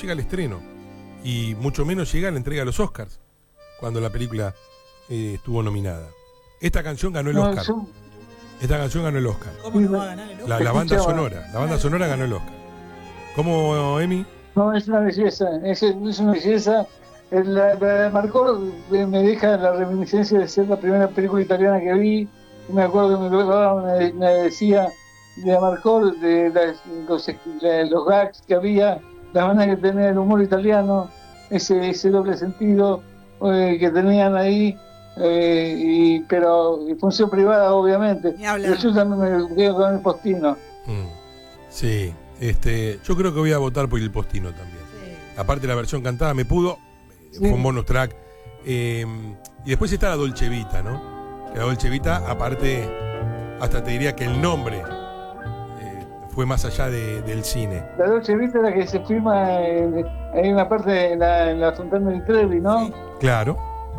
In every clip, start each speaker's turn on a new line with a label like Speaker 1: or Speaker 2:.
Speaker 1: llega al estreno. Y mucho menos llega a la entrega a los Oscars, cuando la película estuvo nominada. Esta canción ganó el Oscar. Esta canción ganó el Oscar.
Speaker 2: ¿Cómo no va a ganar el Oscar?
Speaker 1: La banda sonora. La banda sonora ganó el Oscar. ¿Cómo, Emi?
Speaker 3: No, es una belleza. Es una belleza. La de Marcor me deja la reminiscencia de ser la primera película italiana que vi. Me acuerdo que me decía de Marcor, de los gags que había, la manera que tenía el humor italiano, ese doble sentido que tenían ahí, pero función privada, obviamente. Pero yo también me quedo con el Postino.
Speaker 1: Sí, yo creo que voy a votar por el Postino también. Sí. Aparte la versión cantada me pudo, fue un bonus track. Y después está la Dolce Vita, ¿no? La Dolce Vita, aparte, hasta te diría que el nombre fue más allá del cine.
Speaker 3: La Dolce Vita es la que se filma hay una parte en la Fontana di Trevi, ¿no? Sí.
Speaker 1: Claro,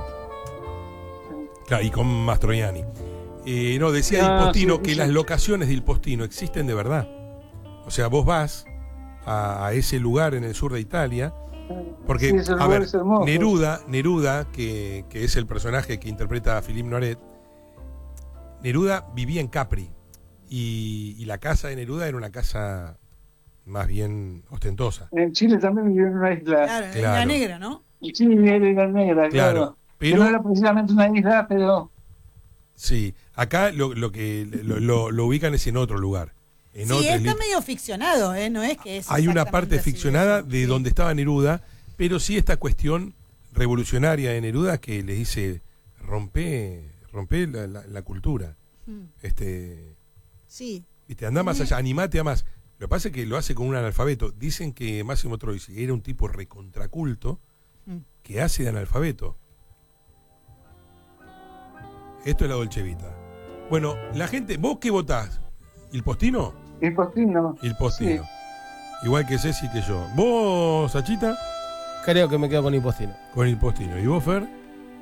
Speaker 1: y con Mastroianni. No, decía Il Postino que las locaciones del Postino existen de verdad. O sea, vos vas a ese lugar en el sur de Italia, porque, a ver, Neruda, que es el personaje que interpreta a Philippe Noiret, Neruda vivía en Capri. Y la casa de Neruda era una casa más bien ostentosa.
Speaker 3: En Chile también vivió en una isla.
Speaker 2: Claro, en Isla Negra, ¿no?
Speaker 3: En Chile era Isla Negra, claro. Pero no era precisamente una isla, pero...
Speaker 1: Sí, acá lo ubican es en otro lugar.
Speaker 2: Está medio ficcionado, no es que es...
Speaker 1: Hay una parte ficcionada de donde estaba Neruda, pero sí esta cuestión revolucionaria de Neruda que le dice, rompe la cultura.
Speaker 2: Sí.
Speaker 1: Viste, anda más allá, animate a más. Lo que pasa es que lo hace con un analfabeto. Dicen que Máximo Troisi era un tipo recontraculto que hace de analfabeto. Esto es la Dolce Vita. Bueno, la gente, ¿vos qué votás? ¿Il Postino?
Speaker 3: Il Postino.
Speaker 1: Il Postino. Sí. Igual que Ceci que yo. ¿Vos, Sachita?
Speaker 4: Creo que me quedo con Il Postino.
Speaker 1: Con Il Postino. ¿Y vos, Fer?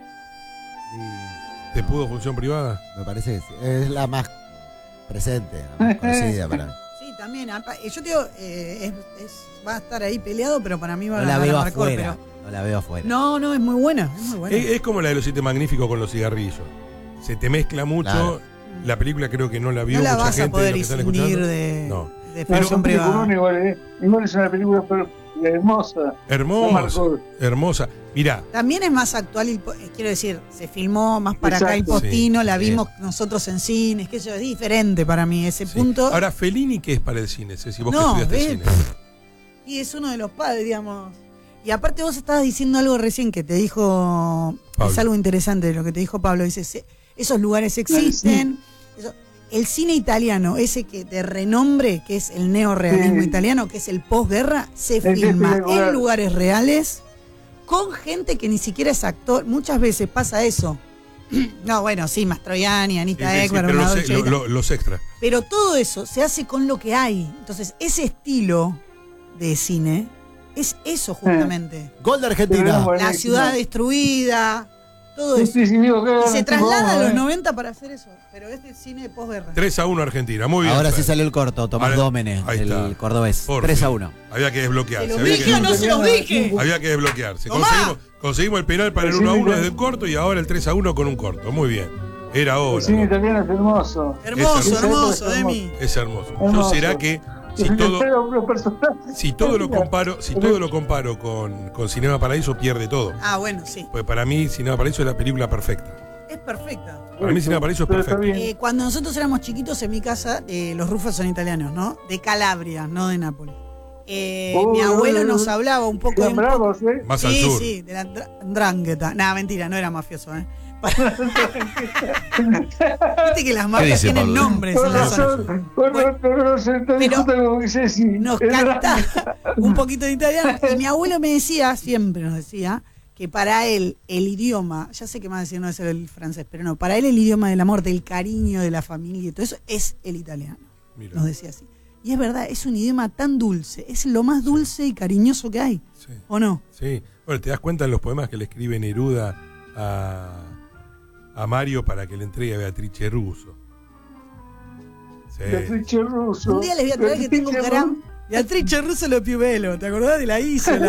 Speaker 1: ¿Te pudo función privada?
Speaker 5: Me parece que sí. Es la más presente, la más conocida para mí.
Speaker 2: Sí, también. Yo te digo, va a estar ahí peleado, pero para mí va a
Speaker 5: ganar
Speaker 2: Marcor.
Speaker 5: No la veo afuera.
Speaker 2: No, es muy buena.
Speaker 1: Es como la de los 7 magníficos con los cigarrillos. Se te mezcla mucho. Claro. La película creo que no la vio mucha gente.
Speaker 2: No la vas a poder distinguir de función privada.
Speaker 3: Igual es una película hermosa.
Speaker 1: Hermosa. Mirá.
Speaker 2: También es más actual, quiero decir, se filmó más para acá El Postino, la vimos nosotros en cines, que eso es diferente para mí, ese punto.
Speaker 1: Ahora, Fellini, ¿qué es para el cine? Si vos que estudiaste cine.
Speaker 2: Y es uno de los padres, digamos. Y aparte vos estabas diciendo algo recién que te dijo, Pablo. Es algo interesante lo que te dijo Pablo, dice, esos lugares existen. El cine italiano, ese que de renombre, que es el neorrealismo italiano, que es el posguerra, se filma en lugares reales con gente que ni siquiera es actor. Muchas veces pasa eso. No, bueno, sí, Mastroianni, Anita Ekberg,
Speaker 1: pero los extras.
Speaker 2: Pero todo eso se hace con lo que hay. Entonces, ese estilo de cine es eso justamente.
Speaker 5: Gol de Argentina.
Speaker 2: La ciudad destruida. Todo eso. Y se traslada a los 90 para hacer eso. Pero es de cine de posguerra.
Speaker 1: 3-1 Argentina, muy bien.
Speaker 5: Ahora sí salió el corto, Tomás Dómenes, el cordobés. 3-1.
Speaker 1: Había que desbloquearse.
Speaker 2: ¿Se los dije o no se los dije?
Speaker 1: Había que desbloquearse. Conseguimos el penal para el 1-1 desde el corto y ahora el 3-1 con un corto. Muy bien. Era hora.
Speaker 3: El cine italiano es hermoso.
Speaker 2: Hermoso, Demi.
Speaker 1: Es hermoso. Yo será que si todo lo comparo con Cinema Paraíso, pierde todo.
Speaker 2: Ah, bueno, sí.
Speaker 1: Pues para mí Cinema Paraíso es la película perfecta.
Speaker 2: Es perfecta.
Speaker 1: Para mí Cinema Paraíso es perfecta.
Speaker 2: Cuando nosotros éramos chiquitos en mi casa, los Rufas son italianos, ¿no? De Calabria, no de Nápoles. Mi abuelo nos hablaba un poco de...
Speaker 1: Más al sur.
Speaker 2: Sí, de la Ndrangheta. Nada, mentira, no era mafioso, Viste que las mafias tienen nombres en la zona. Pero nos canta un poquito de italiano. Y mi abuelo me decía, siempre nos decía, que para él el idioma, ya sé que más decir no es el francés, pero no, para él el idioma del amor, del cariño, de la familia y todo eso es el italiano. Mira. Nos decía así. Y es verdad, es un idioma tan dulce, es lo más dulce y cariñoso que hay. Sí. ¿O no?
Speaker 1: Sí. Bueno, te das cuenta en los poemas que le escribe Neruda a Mario para que le entregue a Beatrice Russo.
Speaker 3: Sí. Beatrice Russo.
Speaker 2: Un día les voy a traer que tengo un gran... Beatrice Russo lo più bello, ¿te acordás de la isla?